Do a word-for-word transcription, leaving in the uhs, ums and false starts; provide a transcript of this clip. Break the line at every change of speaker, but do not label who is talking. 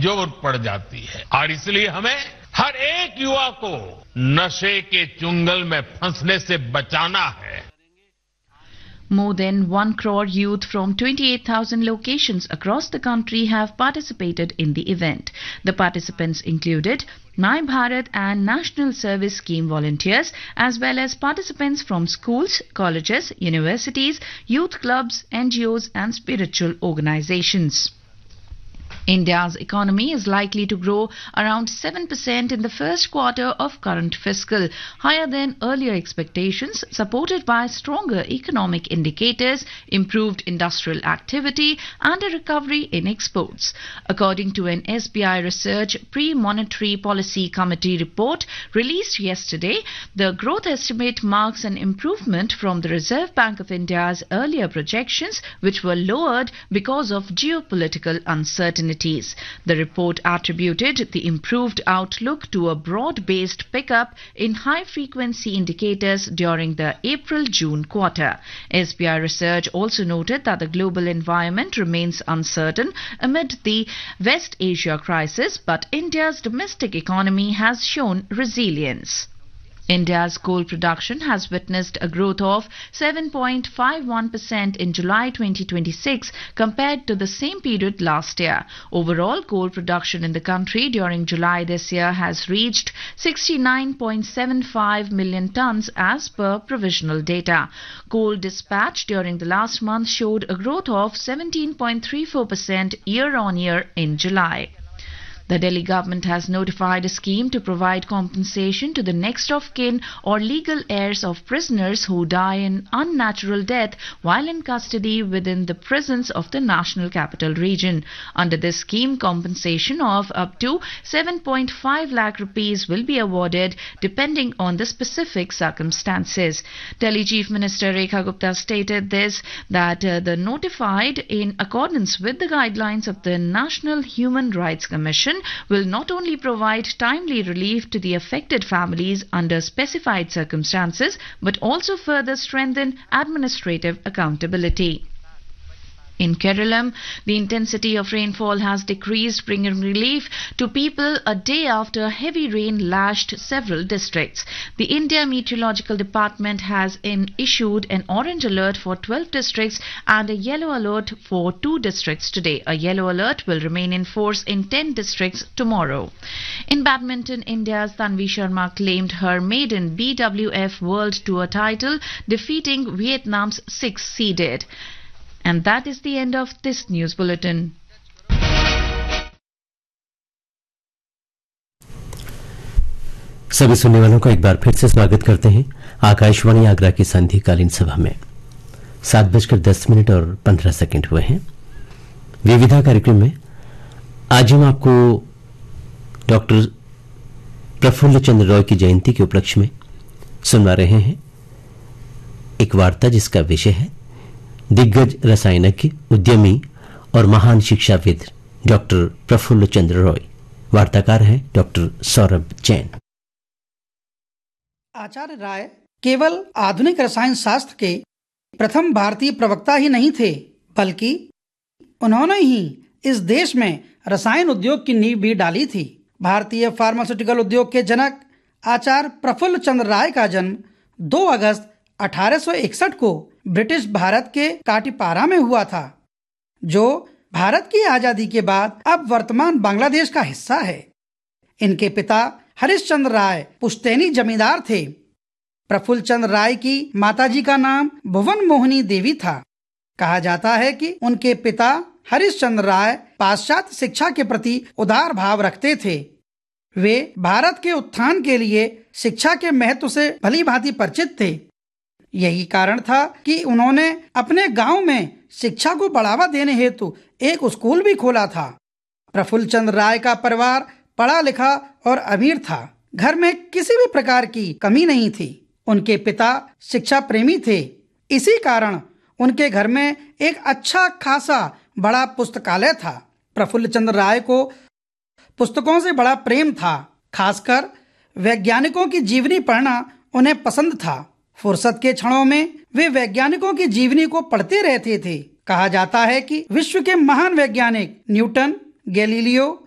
कमजोर पड़ जाती है और इसलिए हमें हर एक युवा को नशे के चुंगल में फंसने से बचाना है।
More than one crore youth from twenty-eight thousand locations across the country have participated in the event. The participants included My Bharat and National Service Scheme volunteers, as well as participants from schools, colleges, universities, youth clubs, N G Os and spiritual organizations. India's economy is likely to grow around seven percent in the first quarter of current fiscal, higher than earlier expectations, supported by stronger economic indicators, improved industrial activity and a recovery in exports. According to an S B I Research Pre-Monetary Policy Committee report released yesterday, the growth estimate marks an improvement from the Reserve Bank of India's earlier projections, which were lowered because of geopolitical uncertainty. The report attributed the improved outlook to a broad-based pickup in high-frequency indicators during the April-June quarter. S B I Research also noted that the global environment remains uncertain amid the West Asia crisis, but India's domestic economy has shown resilience. India's coal production has witnessed a growth of seven point five one percent in July twenty twenty-six compared to the same period last year. Overall, coal production in the country during July this year has reached sixty-nine point seven five million tons as per provisional data. Coal dispatch during the last month showed a growth of seventeen point three four percent year-on-year in July. The Delhi government has notified a scheme to provide compensation to the next of kin or legal heirs of prisoners who die an unnatural death while in custody within the prisons of the National Capital Region. Under this scheme, compensation of up to seven point five lakh rupees will be awarded depending on the specific circumstances. Delhi Chief Minister Rekha Gupta stated this, that uh, the notified in accordance with the guidelines of the National Human Rights Commission will not only provide timely relief to the affected families under specified circumstances, but also further strengthen administrative accountability. In Kerala, the intensity of rainfall has decreased, bringing relief to people a day after heavy rain lashed several districts. The India Meteorological Department has in issued an orange alert for twelve districts and a yellow alert for two districts today. A yellow alert will remain in force in ten districts tomorrow. In badminton, India's Tanvi Sharma claimed her maiden B W F World Tour title, defeating Vietnam's sixth-seeded. And that is the end of this news bulletin.
सभी सुनने वालों का एक बार फिर से स्वागत करते हैं आकाशवाणी आगरा की संध्याकालीन सभा में। सात बजकर दस मिनट और पंद्रह सेकंड हुए हैं। विविधा कार्यक्रम में आज हम आपको डॉक्टर प्रफुल्ल चंद्र रॉय की जयंती के उपलक्ष्य में सुनवा रहे हैं एक वार्ता जिसका विषय है दिग्गज रसायनज्ञ, उद्यमी और महान शिक्षाविद डॉक्टर प्रफुल्ल चंद्र रॉय। वार्ताकार हैं डॉक्टर सौरभ जैन।
आचार्य राय केवल आधुनिक रसायन शास्त्र के प्रथम भारतीय प्रवक्ता ही नहीं थे, बल्कि उन्होंने ही इस देश में रसायन उद्योग की नींव भी डाली थी। भारतीय फार्मास्यूटिकल उद्योग के जनक आचार्य प्रफुल्ल चंद्र राय का जन्म दो अगस्त अठारह सौ इकसठ को ब्रिटिश भारत के काटीपारा में हुआ था, जो भारत की आजादी के बाद अब वर्तमान बांग्लादेश का हिस्सा है। इनके पिता हरिश्चंद्र राय पुश्तैनी जमींदार थे। प्रफुल्ल चंद्र राय की माताजी का नाम भुवन मोहिनी देवी था। कहा जाता है कि उनके पिता हरिश्चंद्र राय पाश्चात्य शिक्षा के प्रति उदार भाव रखते थे। वे भारत के उत्थान के लिए शिक्षा के महत्व से भली भांति परिचित थे। यही कारण था कि उन्होंने अपने गांव में शिक्षा को बढ़ावा देने हेतु एक स्कूल भी खोला था। प्रफुल्ल चंद्र राय का परिवार पढ़ा लिखा और अमीर था। घर में किसी भी प्रकार की कमी नहीं थी। उनके पिता शिक्षा प्रेमी थे। इसी कारण उनके घर में एक अच्छा खासा बड़ा पुस्तकालय था। प्रफुल्ल चंद्र राय को पुस्तकों से बड़ा प्रेम था। खासकर वैज्ञानिकों की जीवनी पढ़ना उन्हें पसंद था। फुर्सत के क्षणों में वे वैज्ञानिकों की जीवनी को पढ़ते रहते थे। कहा जाता है कि विश्व के महान वैज्ञानिक न्यूटन, गैलीलियो,